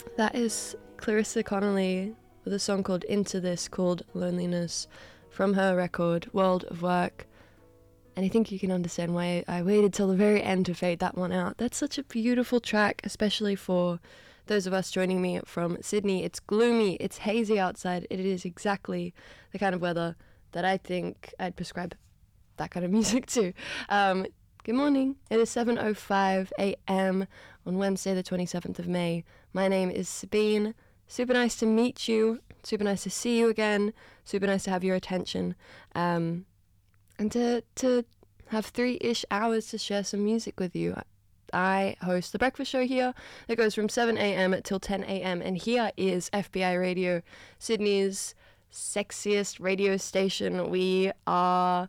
That is Clarissa Connolly with a song called Into This, called Loneliness, from her record World of Work. And I think you can understand why I waited till the very end to fade that one out. That's such a beautiful track, especially for those of us joining me from Sydney. It's gloomy, it's hazy outside. It is exactly the kind of weather that I think I'd prescribe that kind of music to. Good morning. It is 7:05 a.m. on Wednesday, the 27th of May. My name is Sabine. Super nice to meet you. Super nice to see you again. Super nice to have your attention. And to have 3-ish hours to share some music with you. I host the breakfast show here that goes from 7 a.m. till 10 a.m. And here is FBI Radio, Sydney's sexiest radio station. We are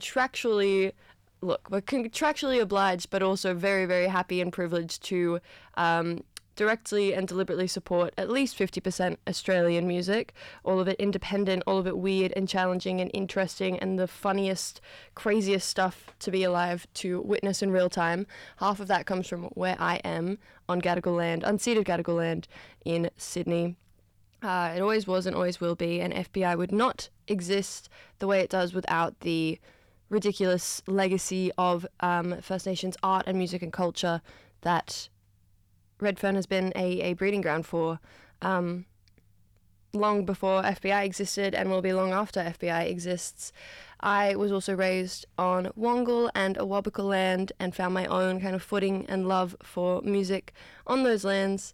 we're contractually obliged, but also very, very happy and privileged to directly and deliberately support at least 50% Australian music, all of it independent, all of it weird and challenging and interesting and the funniest, craziest stuff to be alive to witness in real time. Half of that comes from where I am on Gadigal land, unceded Gadigal land in Sydney. It always was and always will be, and FBI would not exist the way it does without the ridiculous legacy of First Nations art and music and culture that Redfern has been a breeding ground for long before FBI existed and will be long after FBI exists. I was also raised on Wongal and Awabaka land and found my own kind of footing and love for music on those lands.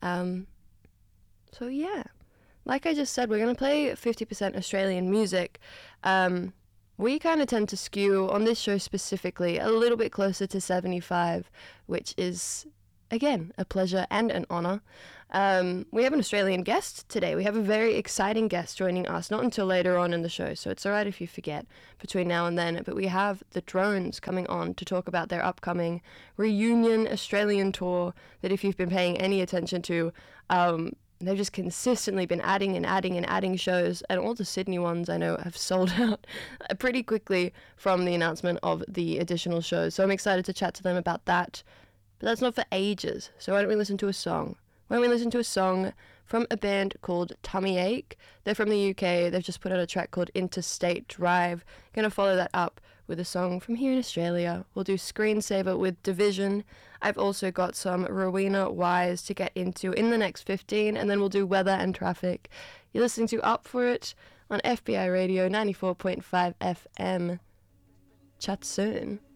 So yeah, like I just said, we're going to play 50% Australian music. We kind of tend to skew, on this show specifically, a little bit closer to 75, which is, again, a pleasure and an honour. We have an Australian guest today. We have a very exciting guest joining us, not until later on in the show, so it's alright if you forget between now and then, but we have the Drones coming on to talk about their upcoming reunion Australian tour that, if you've been paying any attention to, they've just consistently been adding shows, and all the Sydney ones I know have sold out pretty quickly from the announcement of the additional shows. So I'm excited to chat to them about that. But that's not for ages, so why don't we listen to a song? Why don't we listen to a song from a band called Tummy Ache? They're from the UK. They've just put out a track called Interstate Drive. Gonna follow that up with a song from here in Australia. We'll do Screensaver with Division. I've also got some Rowena Wise to get into in the next 15, and then we'll do weather and traffic. You're listening to Up For It on FBI Radio 94.5 FM. Chat soon.